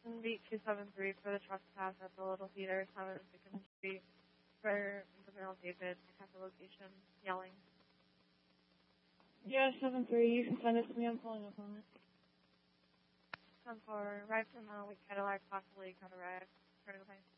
Beat 273 for the trespass at the Little Theater, 7 Second Street, for Colonel David at the location, yelling. Yeah, 7-3, you can send it to me, I'm pulling up on it. 10-4, arrived in the Cadillac, possibly got arrived, turn of the plane.